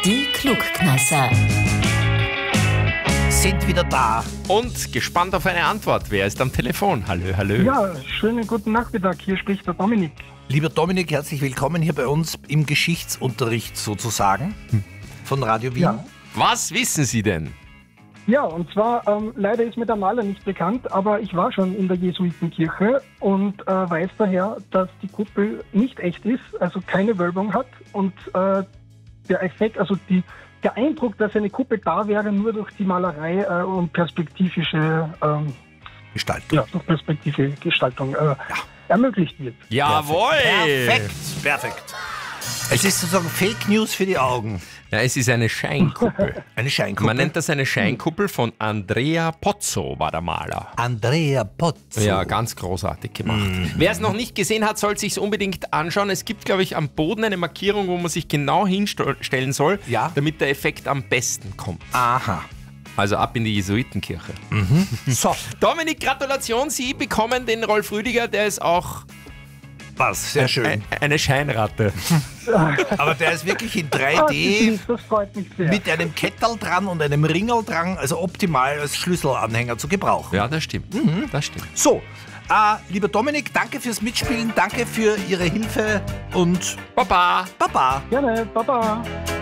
Die Klugkneisser sind wieder da. Und gespannt auf eine Antwort. Wer ist am Telefon? Hallo, hallo. Ja, schönen guten Nachmittag. Hier spricht der Dominik. Lieber Dominik, herzlich willkommen hier bei uns im Geschichtsunterricht sozusagen von Radio Wien. Ja. Was wissen Sie denn? Ja, und zwar, leider ist mir der Maler nicht bekannt, aber ich war schon in der Jesuitenkirche und weiß daher, dass die Kuppel nicht echt ist, also keine Wölbung hat und der Effekt, also der Eindruck, dass eine Kuppel da wäre, nur durch die Malerei und perspektivische Gestaltung. Ja, durch perspektive Gestaltung ermöglicht wird. Jawohl! Perfekt. Es ist sozusagen Fake News für die Augen. Ja, es ist eine Scheinkuppel. Eine Scheinkuppel. Man nennt das eine Scheinkuppel von Andrea Pozzo, war der Maler. Andrea Pozzo. Ja, ganz großartig gemacht. Wer es noch nicht gesehen hat, soll es sich unbedingt anschauen. Es gibt, glaube ich, am Boden eine Markierung, wo man sich genau hinstellen soll, damit der Effekt am besten kommt. Aha. Also ab in die Jesuitenkirche. So, Dominik, Gratulation, Sie bekommen den Rolf Rüdiger, der ist auch was, sehr schön. eine Scheinratte. Aber der ist wirklich in 3D Das freut mich sehr. mit einem Kettel dran und einem Ringel dran, also optimal als Schlüsselanhänger zu gebrauchen. Ja, das stimmt. Das stimmt. So, lieber Dominik, danke fürs Mitspielen, danke für Ihre Hilfe und Baba! Baba. Gerne, Baba.